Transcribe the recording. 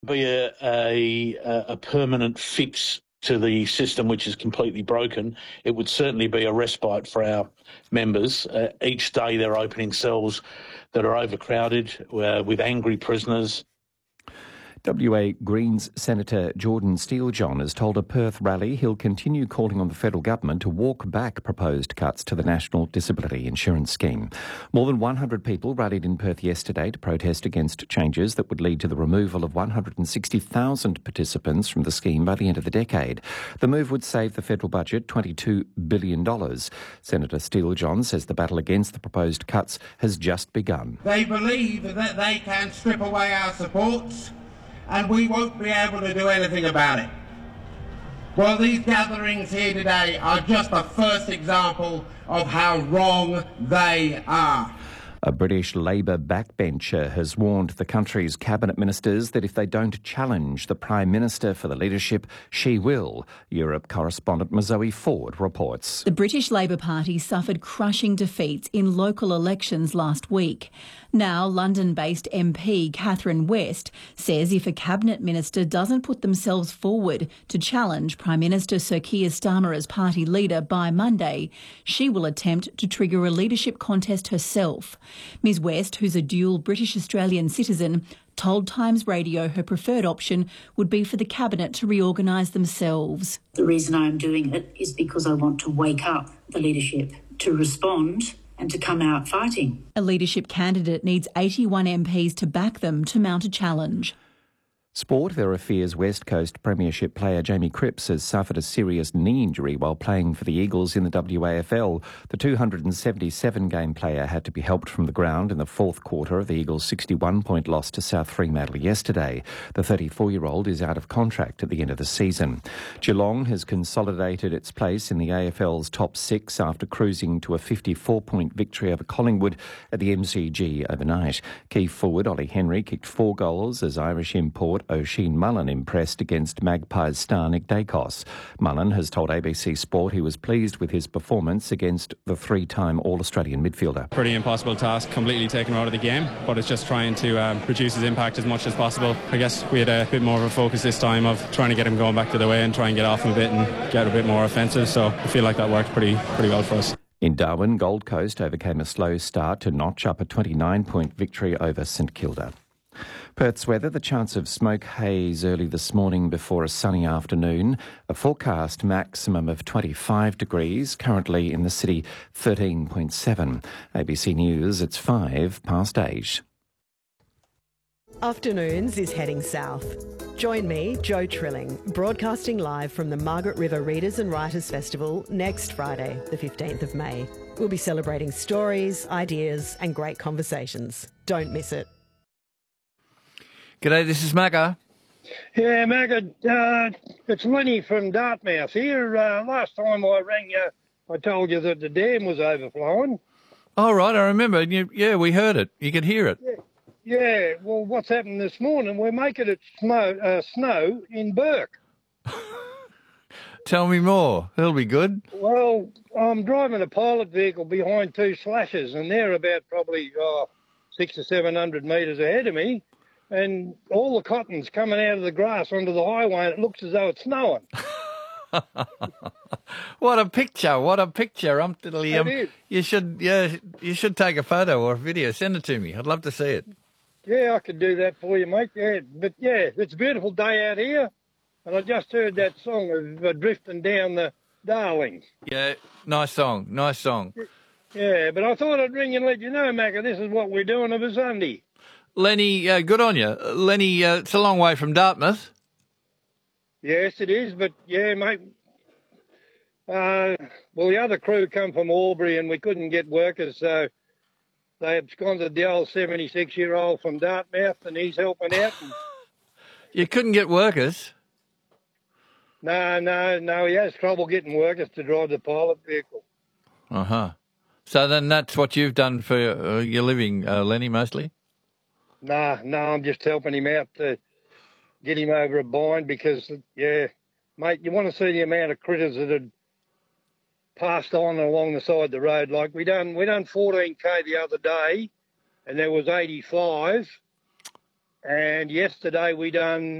be a permanent fix to the system, which is completely broken. It would certainly be a respite for our members. Each day they're opening cells that are overcrowded with angry prisoners. WA Greens Senator Jordan Steele-John has told a Perth rally he'll continue calling on the federal government to walk back proposed cuts to the National Disability Insurance Scheme. More than 100 people rallied in Perth yesterday to protest against changes that would lead to the removal of 160,000 participants from the scheme by the end of the decade. The move would save the federal budget $22 billion. Senator Steele-John says the battle against the proposed cuts has just begun. They believe that they can strip away our supports and we won't be able to do anything about it. Well, these gatherings here today are just the first example of how wrong they are. A British Labor backbencher has warned the country's cabinet ministers that if they don't challenge the Prime Minister for the leadership, she will. Europe correspondent Mazoe Ford reports. The British Labor Party suffered crushing defeats in local elections last week. Now, London-based MP Catherine West says if a cabinet minister doesn't put themselves forward to challenge Prime Minister Sir Keir Starmer as party leader by Monday, she will attempt to trigger a leadership contest herself. Ms West, who's a dual British-Australian citizen, told Times Radio her preferred option would be for the cabinet to reorganise themselves. The reason I'm doing it is because I want to wake up the leadership to respond and to come out fighting. A leadership candidate needs 81 MPs to back them to mount a challenge. Sport, there are fears West Coast Premiership player Jamie Cripps has suffered a serious knee injury while playing for the Eagles in the WAFL. The 277-game player had to be helped from the ground in the fourth quarter of the Eagles' 61-point loss to South Fremantle yesterday. The 34-year-old is out of contract at the end of the season. Geelong has consolidated its place in the AFL's top six after cruising to a 54-point victory over Collingwood at the MCG overnight. Key forward Ollie Henry kicked 4 goals as Irish import Oisin Mullen impressed against Magpies star Nick Dacos. Mullen has told ABC Sport he was pleased with his performance against the 3-time All-Australian midfielder. Pretty impossible task, completely taken out of the game, but it's just trying to reduce his impact as much as possible. I guess we had a bit more of a focus this time of trying to get him going back to the way and try and get off him a bit and get a bit more offensive, so I feel like that worked pretty well for us. In Darwin, Gold Coast overcame a slow start to notch up a 29-point victory over St Kilda. Perth's weather, the chance of smoke haze early this morning before a sunny afternoon. A forecast maximum of 25 degrees, currently in the city 13.7. ABC News, it's 8:05. Afternoons is heading south. Join me, Jo Trilling, broadcasting live from the Margaret River Readers and Writers Festival next Friday, the 15th of May. We'll be celebrating stories, ideas and great conversations. Don't miss it. G'day, this is Magga. Yeah, Magga, it's Lenny from Dartmouth here. Last time I rang you, I told you that the dam was overflowing. Oh, right, I remember. Yeah, we heard it. You could hear it. Yeah, well, what's happened this morning, we're making it snow in Burke. Tell me more. That'll be good. Well, I'm driving a pilot vehicle behind 2 slashes, and they're about probably 600 or 700 metres ahead of me. And all the cotton's coming out of the grass onto the highway, and it looks as though it's snowing. What a picture! What a picture! You should take a photo or a video. Send it to me. I'd love to see it. Yeah, I could do that for you, mate. Yeah, but yeah, it's a beautiful day out here, and I just heard that song of Drifting Down the Darling. Yeah, nice song. Nice song. Yeah, but I thought I'd ring and let you know, Macca, this is what we're doing of a Sunday. Lenny, good on you. Lenny, it's a long way from Dartmouth. Yes, it is, but yeah, mate. Well, the other crew come from Albury and we couldn't get workers, so they absconded the old 76-year-old from Dartmouth and he's helping out. You couldn't get workers? No, he has trouble getting workers to drive the pilot vehicle. Uh-huh. So then that's what you've done for your living, Lenny, mostly? No, I'm just helping him out to get him over a bind because, yeah, mate, you want to see the amount of critters that had passed on along the side of the road. Like we done 14K the other day and there was 85, and yesterday we done